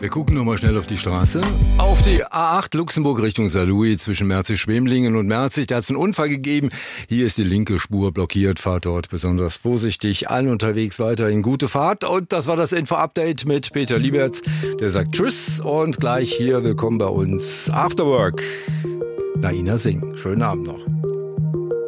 Wir gucken nochmal schnell auf die Straße. Auf die A8 Luxemburg Richtung Saarlouis zwischen Merzig-Schwemlingen und Merzig. Da hat es einen Unfall gegeben. Hier ist die linke Spur blockiert. Fahrt dort besonders vorsichtig. Allen unterwegs weiterhin gute Fahrt. Und das war das Info-Update mit Peter Lieberts. Der sagt Tschüss und gleich hier willkommen bei uns After Work. Naina Singh. Schönen Abend noch.